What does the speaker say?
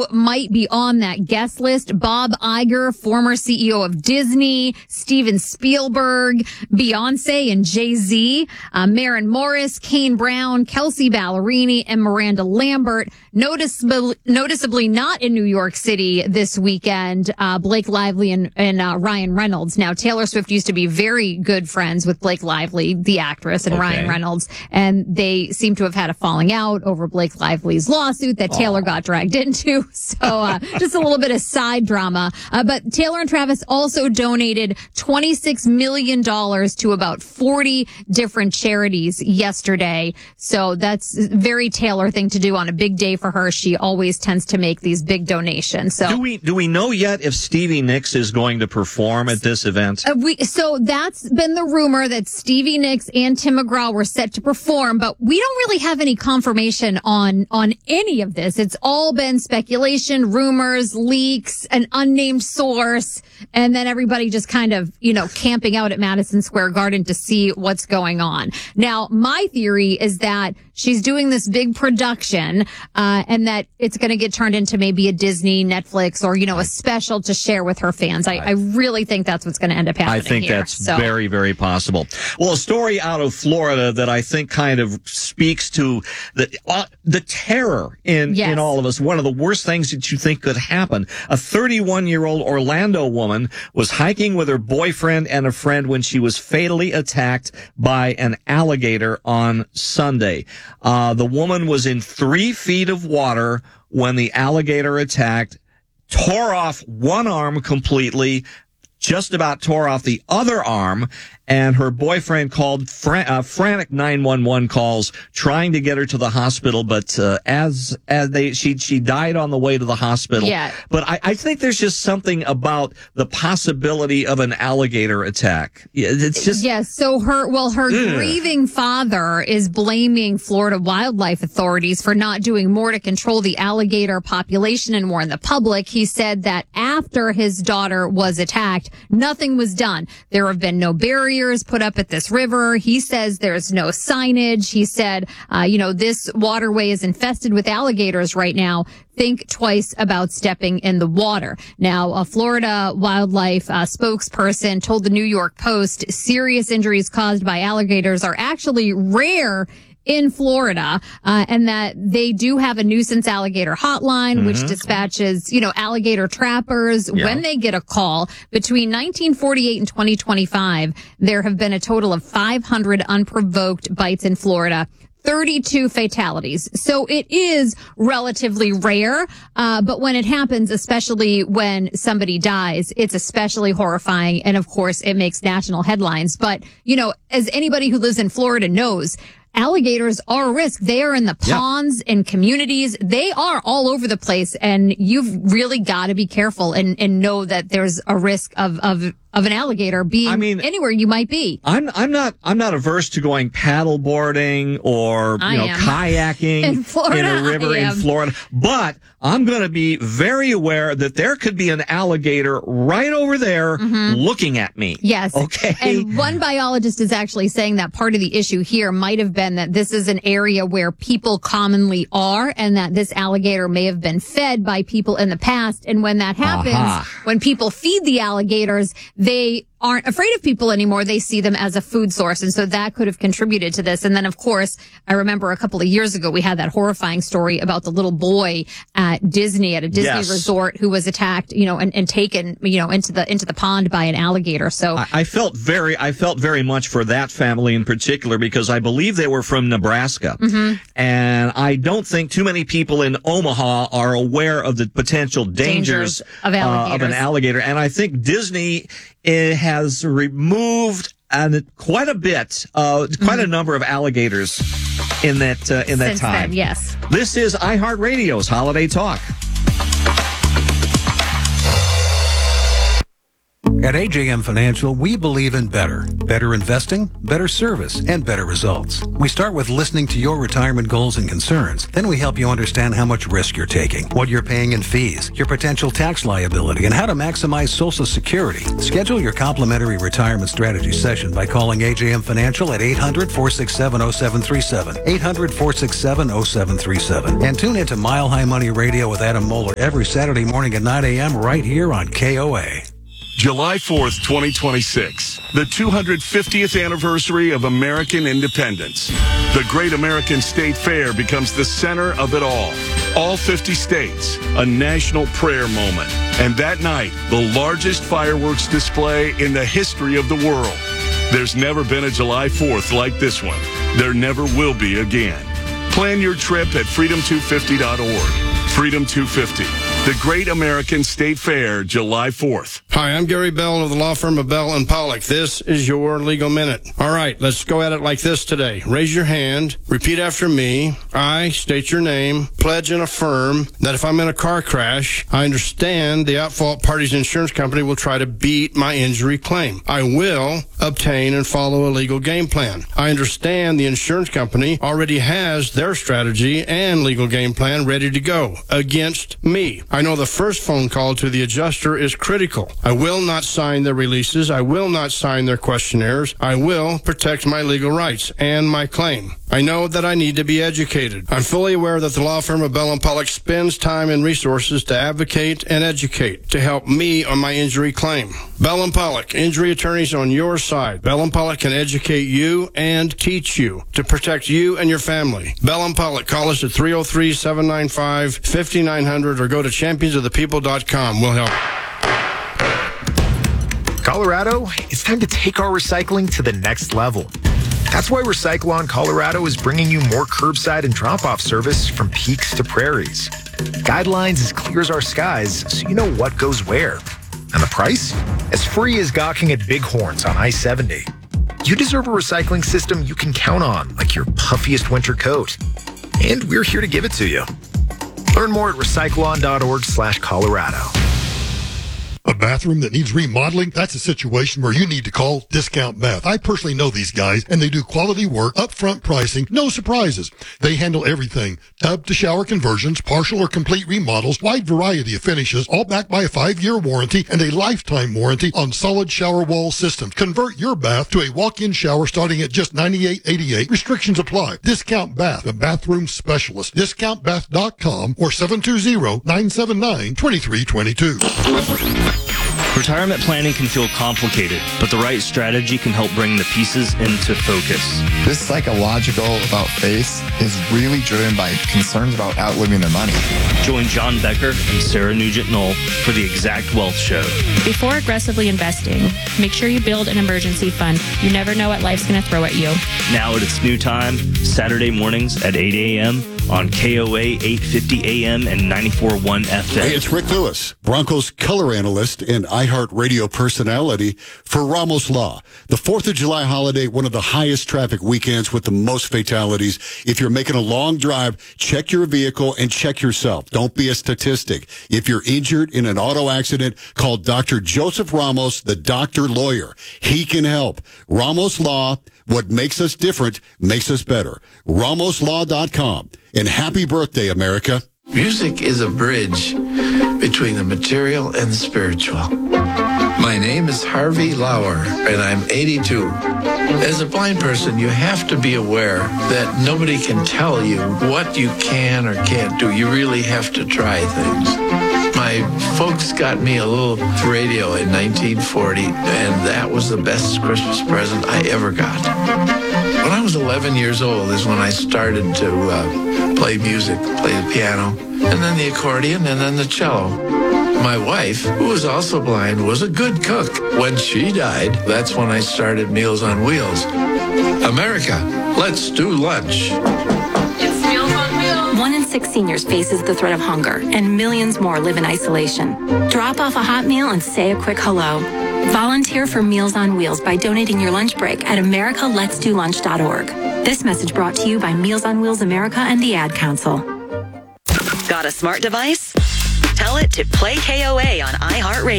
who might be on that guest list: Bob Iger, former CEO of Disney, Steven Spielberg, Beyonce and Jay-Z, Maren Morris, Kane Brown, Kelsey Ballerini, and Miranda Lambert. Noticeably not in New York City this weekend, Blake Lively and Ryan Reynolds. Now, Taylor Swift used to be very good friends with Blake Lively, the actress, and Ryan Reynolds, and they seem to have had a falling out over Blake Lively's lawsuit that Taylor got dragged into. So just a little bit of side drama. But Taylor and Travis also donated $26 million to about 40 different charities yesterday. So that's a very Taylor thing to do on a big day for her. She always tends to make these big donations. So do we know yet if Stevie Nicks is going to perform at this event? So that's been the rumor, that Stevie Nicks and Tim McGraw were set to perform, but we don't really have any confirmation on any of this. It's all been speculation, rumors, leaks, an unnamed source, and then everybody just kind of, camping out at Madison Square Garden to see what's going on. Now, my theory is that she's doing this big production, and that it's going to get turned into maybe a Disney, Netflix, or, a special to share with her fans. I really think that's what's going to end up happening. I think here. that's very, very possible. Well, a story out of Florida that I think kind of speaks to the terror in all of us. One of the worst things that you think could happen. A 31-year-old Orlando woman was hiking with her boyfriend and a friend when she was fatally attacked by an alligator on Sunday. The woman was in 3 feet of water when the alligator attacked, tore off one arm completely, just about tore off the other arm, and her boyfriend called frantic 911 calls trying to get her to the hospital, but she died on the way to the hospital. Yeah. But I think there's just something about the possibility of an alligator attack. It's just So her grieving father is blaming Florida wildlife authorities for not doing more to control the alligator population and warn the public. He said that after his daughter was attacked, nothing was done. There have been no barriers put up at this river. He says there's no signage. He said, this waterway is infested with alligators right now. Think twice about stepping in the water. Now, a Florida wildlife spokesperson told the New York Post serious injuries caused by alligators are actually rare in Florida, and that they do have a nuisance alligator hotline, which dispatches, alligator trappers when they get a call. Between 1948 and 2025, there have been a total of 500 unprovoked bites in Florida. 32 fatalities. So it is relatively rare, but when it happens, especially when somebody dies, it's especially horrifying. And of course, it makes national headlines. But, as anybody who lives in Florida knows, alligators are a risk. They are in the ponds and communities. They are all over the place. And you've really got to be careful and know that there's a risk of an alligator being anywhere you might be. I'm not averse to going paddle boarding or kayaking in a river in Florida, but I'm going to be very aware that there could be an alligator right over there looking at me. Yes. Okay. And one biologist is actually saying that part of the issue here might have been that this is an area where people commonly are, and that this alligator may have been fed by people in the past. And when that happens, when people feed the alligators, they aren't afraid of people anymore. They see them as a food source. And so that could have contributed to this. And then, of course, I remember a couple of years ago, we had that horrifying story about the little boy at Disney, at a Disney resort, who was attacked, and taken, into the pond by an alligator. So I felt very much for that family in particular, because I believe they were from Nebraska. And I don't think too many people in Omaha are aware of the potential dangers of an alligator. And I think Disney has removed quite a bit, quite a number of alligators in that Since time. Then, yes. This is iHeartRadio's Holiday Talk. At AJM Financial, we believe in better. Better investing, better service, and better results. We start with listening to your retirement goals and concerns. Then we help you understand how much risk you're taking, what you're paying in fees, your potential tax liability, and how to maximize Social Security. Schedule your complimentary retirement strategy session by calling AJM Financial at 800-467-0737. 800-467-0737. And tune into Mile High Money Radio with Adam Moeller every Saturday morning at 9 a.m. right here on KOA. July 4th, 2026, the 250th anniversary of American independence. The Great American State Fair becomes the center of it all. All 50 states, a national prayer moment. And that night, the largest fireworks display in the history of the world. There's never been a July 4th like this one. There never will be again. Plan your trip at freedom250.org. Freedom 250. The Great American State Fair, July 4th. Hi, I'm Gary Bell of the law firm of Bell & Pollock. This is your Legal Minute. All right, let's go at it like this today. Raise your hand. Repeat after me. I state your name. Pledge and affirm that if I'm in a car crash, I understand the at-fault party's insurance company will try to beat my injury claim. I will obtain and follow a legal game plan. I understand the insurance company already has their strategy and legal game plan ready to go against me. I know the first phone call to the adjuster is critical. I will not sign their releases. I will not sign their questionnaires. I will protect my legal rights and my claim. I know that I need to be educated. I'm fully aware that the law firm of Bell & Pollock spends time and resources to advocate and educate to help me on my injury claim. Bell & Pollock, injury attorneys on your side. Bell & Pollock can educate you and teach you to protect you and your family. Bell & Pollock, call us at 303-795-5900 or go to championsofthepeople.com. We'll help. Colorado, it's time to take our recycling to the next level. That's why Recyclon Colorado is bringing you more curbside and drop-off service from peaks to prairies. Guidelines as clear as our skies, so you know what goes where. And the price? As free as gawking at Bighorns on I-70. You deserve a recycling system you can count on, like your puffiest winter coat. And we're here to give it to you. Learn more at recyclon.org/Colorado. A bathroom that needs remodeling? That's a situation where you need to call Discount Bath. I personally know these guys, and they do quality work, upfront pricing, no surprises. They handle everything. Tub to shower conversions, partial or complete remodels, wide variety of finishes, all backed by a 5-year warranty and a lifetime warranty on solid shower wall systems. Convert your bath to a walk-in shower starting at just $98.88. Restrictions apply. Discount Bath, the bathroom specialist. DiscountBath.com or 720-979-2322. Retirement planning can feel complicated, but the right strategy can help bring the pieces into focus. This psychological about face is really driven by concerns about outliving their money. Join John Becker and Sarah Nugent-Knoll for the Exact Wealth Show. Before aggressively investing, make sure you build an emergency fund. You never know what life's going to throw at you. Now at its new time, Saturday mornings at 8 a.m. on KOA 850 AM and 94.1 FM. Hey, it's Rick Lewis, Broncos color analyst and iHeartRadio personality for Ramos Law. The 4th of July holiday, one of the highest traffic weekends with the most fatalities. If you're making a long drive, check your vehicle and check yourself. Don't be a statistic. If you're injured in an auto accident, call Dr. Joseph Ramos, the doctor lawyer. He can help. Ramos Law, what makes us different makes us better. RamosLaw.com. And happy birthday, America. Music is a bridge between the material and the spiritual. My name is Harvey Lauer, and I'm 82. As a blind person, you have to be aware that nobody can tell you what you can or can't do. You really have to try things. My folks got me a little radio in 1940, and that was the best Christmas present I ever got. When I was 11 years old is when I started to play music, play the piano, and then the accordion, and then the cello. My wife, who was also blind, was a good cook. When she died, that's when I started Meals on Wheels. America, let's do lunch. It's Meals on Wheels. 1 in 6 seniors faces the threat of hunger, and millions more live in isolation. Drop off a hot meal and say a quick hello. Volunteer for Meals on Wheels by donating your lunch break at americaletsdolunch.org. This message brought to you by Meals on Wheels America and the Ad Council. Got a smart device? Tell it to play KOA on iHeartRadio.